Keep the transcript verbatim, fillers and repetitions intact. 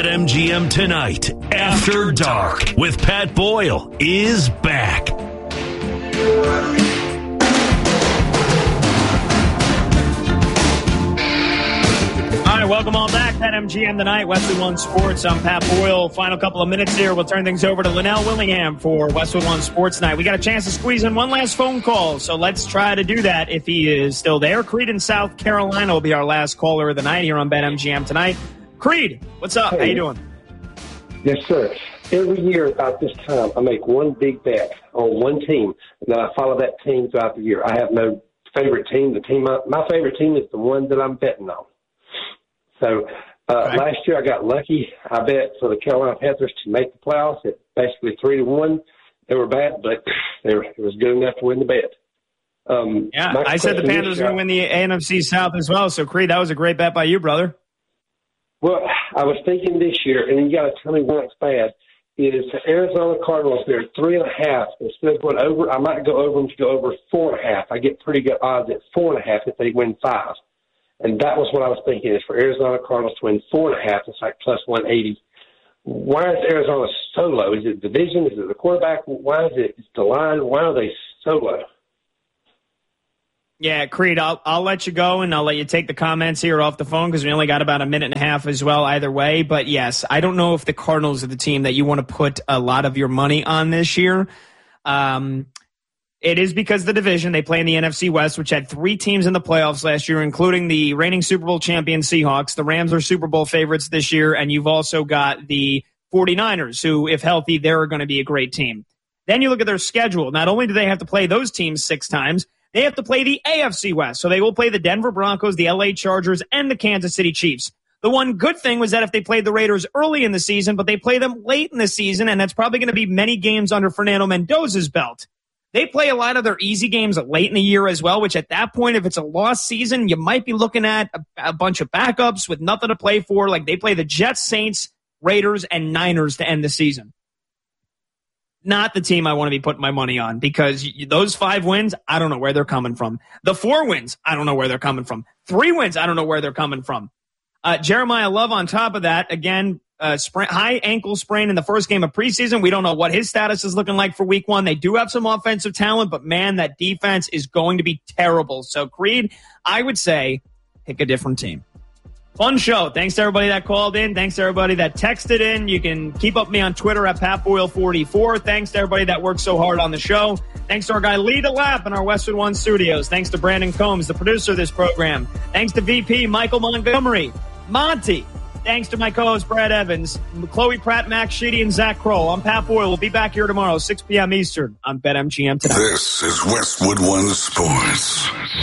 BetMGM Tonight, After Dark, with Pat Boyle, is back. All right, welcome all back. BetMGM Tonight, Westwood One Sports. I'm Pat Boyle. Final couple of minutes here. We'll turn things over to Linnell Willingham for Westwood One Sports Night. We got a chance to squeeze in one last phone call, so let's try to do that if he is still there. Creed in South Carolina will be our last caller of the night here on BetMGM Tonight. Creed, what's up? Hey. How you doing? Yes, sir. Every year about this time, I make one big bet on one team, and then I follow that team throughout the year. I have no favorite team. The team, I, my favorite team is the one that I'm betting on. So uh, okay. Last year I got lucky. I bet for the Carolina Panthers to make the playoffs at basically three to one. They were bad, but they were, it was good enough to win the bet. Um, yeah, I said the Panthers were going to win the A N F C South as well. So, Creed, that was a great bet by you, brother. Well, I was thinking this year, and you got to tell me why it's bad, is the Arizona Cardinals, they're three and a half. Instead of going over, I might go over them to go over four and a half. I get pretty good odds at four and a half if they win five. And that was what I was thinking, is for Arizona Cardinals to win four and a half, it's like plus one eighty. Why is Arizona so low? Is it division? Is it the quarterback? Why is it it's the line? Why are they so low? Yeah, Creed, I'll I'll let you go, and I'll let you take the comments here off the phone because we only got about a minute and a half as well either way. But, yes, I don't know if the Cardinals are the team that you want to put a lot of your money on this year. Um It is because of the division. They play in the N F C West, which had three teams in the playoffs last year, including the reigning Super Bowl champion Seahawks. The Rams are Super Bowl favorites this year, and you've also got the forty-niners, who, if healthy, they're going to be a great team. Then you look at their schedule. Not only do they have to play those teams six times, they have to play the A F C West. So they will play the Denver Broncos, the L A Chargers, and the Kansas City Chiefs. The one good thing was that if they played the Raiders early in the season, but they play them late in the season, and that's probably going to be many games under Fernando Mendoza's belt. They play a lot of their easy games late in the year as well, which at that point, if it's a lost season, you might be looking at a, a bunch of backups with nothing to play for. Like they play the Jets, Saints, Raiders, and Niners to end the season. Not the team I want to be putting my money on because those five wins, I don't know where they're coming from. The four wins, I don't know where they're coming from. Three wins, I don't know where they're coming from. Uh, Jeremiah Love on top of that, again, Uh, sprain, high ankle sprain in the first game of preseason. We don't know what his status is looking like for week one. They do have some offensive talent, but man, that defense is going to be terrible. So Creed, I would say pick a different team. Fun show. Thanks to everybody that called in. Thanks to everybody that texted in. You can keep up with me on Twitter at Pat Boyle forty-four. Thanks to everybody that worked so hard on the show. Thanks to our guy Lee DeLapp in our Westwood One studios. Thanks to Brandon Combs, the producer of this program. Thanks to V P Michael Montgomery, Monty. Thanks to my co-host, Brad Evans, Chloe Pratt, Max Sheedy, and Zach Kroll. I'm Pat Boyle. We'll be back here tomorrow, six p.m. Eastern on BetMGM Tonight. This is Westwood One Sports.